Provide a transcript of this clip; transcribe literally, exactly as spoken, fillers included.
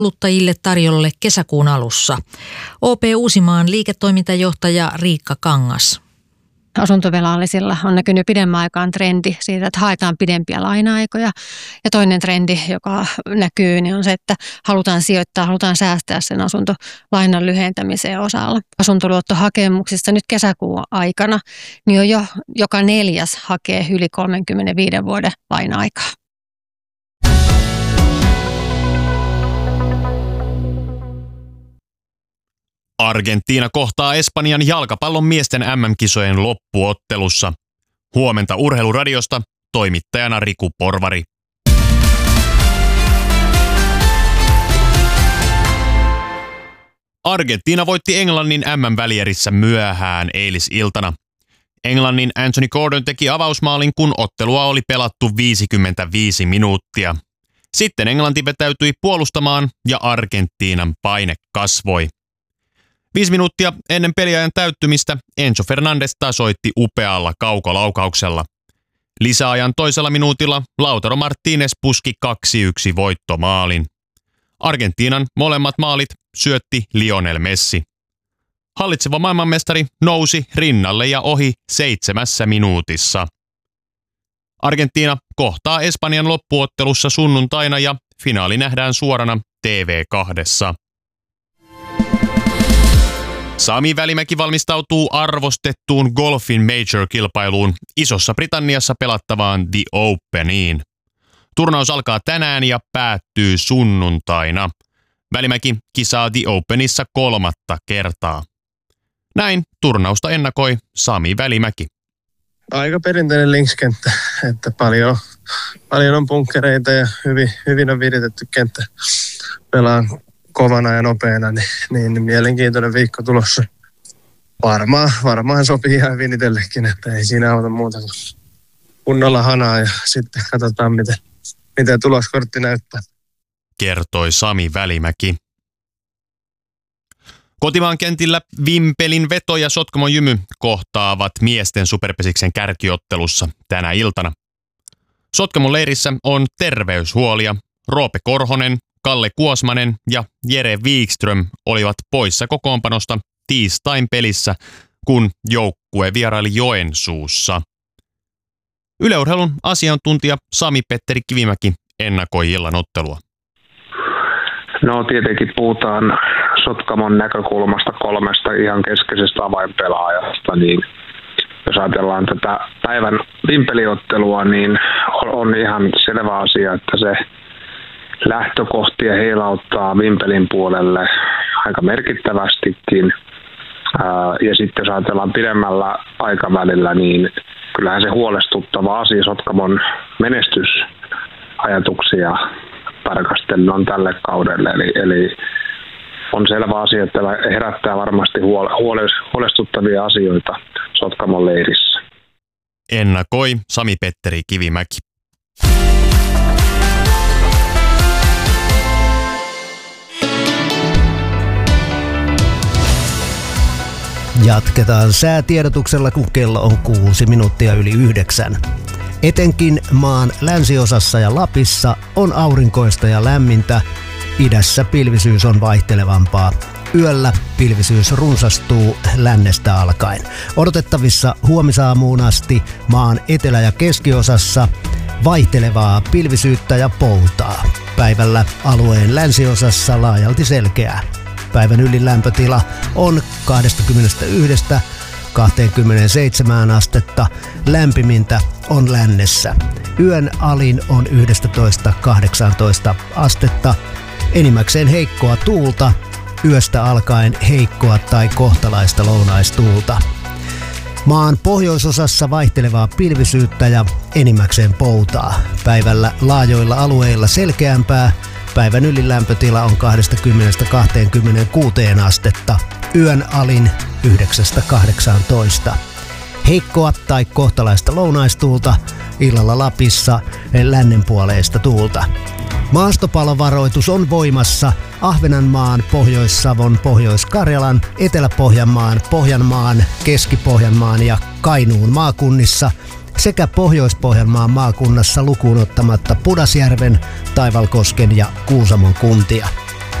kuluttajille tarjolle kesäkuun alussa. O P Uusimaan liiketoimintajohtaja Riikka Kangas. Asuntovelallisilla on näkynyt pidemmän aikaan trendi siitä, että haetaan pidempiä laina-aikoja. Ja toinen trendi, joka näkyy, niin on se, että halutaan sijoittaa, halutaan säästää sen asuntolainan lyhentämiseen osalla. Asuntoluottohakemuksissa nyt kesäkuun aikana, niin on jo joka neljäs hakee yli kolmekymmentäviisi vuoden laina-aikaa. Argentiina kohtaa Espanjan jalkapallon miesten M M-kisojen loppuottelussa. Huomenta Urheiluradiosta, toimittajana Riku Porvari. Argentiina voitti Englannin M M-välierissä myöhään eilisiltana. Englannin Anthony Gordon teki avausmaalin, kun ottelua oli pelattu viisikymmentäviisi minuuttia. Sitten Englanti vetäytyi puolustamaan ja Argentiinan paine kasvoi. Viisi minuuttia ennen peliajan täyttymistä Enzo Fernandez tasoitti upealla kaukolaukauksella. Lisäajan toisella minuutilla Lautaro Martínez puski kaksi yksi voittomaalin. Argentiinan molemmat maalit syötti Lionel Messi. Hallitseva maailmanmestari nousi rinnalle ja ohi seitsemässä minuutissa. Argentiina kohtaa Espanjan loppuottelussa sunnuntaina ja finaali nähdään suorana T V kahdessa. Sami Välimäki valmistautuu arvostettuun golfin major-kilpailuun Isossa Britanniassa pelattavaan The Openiin. Turnaus alkaa tänään ja päättyy sunnuntaina. Välimäki kisaa The Openissa kolmatta kertaa. Näin turnausta ennakoi Sami Välimäki. Aika perinteinen linkskenttä, että paljon, paljon on bunkkereita ja hyvin, hyvin on viritetty kenttä. Pelaan kovana ja nopeana, niin, niin mielenkiintoinen viikko tulossa. Varmaan, varmaan sopii ihan hyvin itsellekin, että ei siinä auta muuta kuin kunnolla hanaa ja sitten katsotaan, miten, miten tuloskortti näyttää. Kertoi Sami Välimäki. Kotimaan kentillä Vimpelin Veto ja Sotkamon Jymy kohtaavat miesten superpesiksen kärkiottelussa tänä iltana. Sotkamon leirissä on terveyshuolia. Roope Korhonen, Kalle Kuosmanen ja Jere Wikström olivat poissa kokoonpanosta tiistain pelissä, kun joukkue vieraili Joensuussa. Yle Urheilun asiantuntija Sami-Petteri Kivimäki ennakoi illan ottelua. No tietenkin puhutaan Sotkamon näkökulmasta kolmesta ihan keskeisestä avainpelaajasta, niin jos ajatellaan tätä päivän vimpeliottelua, niin on ihan selvä asia, että se lähtökohtia heilauttaa Vimpelin puolelle aika merkittävästikin. Ja sitten jos ajatellaan pidemmällä aikavälillä, niin kyllähän se huolestuttava asia Sotkamon menestysajatuksia tarkastellen on tälle kaudelle. Eli, eli on selvä asia, että herättää varmasti huolestuttavia asioita Sotkamon leirissä. Ennakoi Sami-Petteri Kivimäki. Jatketaan säätiedotuksella, kun kello on kuusi minuuttia yli yhdeksän. Etenkin maan länsiosassa ja Lapissa on aurinkoista ja lämmintä. Idässä pilvisyys on vaihtelevampaa. Yöllä pilvisyys runsastuu lännestä alkaen. Odotettavissa huomisaamuun asti maan etelä- ja keskiosassa vaihtelevaa pilvisyyttä ja poutaa. Päivällä alueen länsiosassa laajalti selkeää. Päivän ylilämpötila on kaksikymmentäyksi kaksikymmentäseitsemän astetta. Lämpimintä on lännessä. Yön alin on yksitoista kahdeksantoista astetta. Enimmäkseen heikkoa tuulta. Yöstä alkaen heikkoa tai kohtalaista lounaistuulta. Maan pohjoisosassa vaihtelevaa pilvisyyttä ja enimmäkseen poutaa. Päivällä laajoilla alueilla selkeämpää. Päivän ylilämpötila on kaksikymmentä kaksikymmentäkuusi astetta. Yön alin yhdeksän kahdeksantoista. Heikkoa tai kohtalaista lounaistuulta. Illalla Lapissa lännenpuoleista tuulta. Maastopalovaroitus on voimassa Ahvenanmaan, Pohjois-Savon, Pohjois-Karjalan, Etelä-Pohjanmaan, Pohjanmaan, Keski-Pohjanmaan ja Kainuun maakunnissa sekä Pohjois-Pohjanmaan maakunnassa lukuun ottamatta Pudasjärven, Taivalkosken ja Kuusamon kuntia.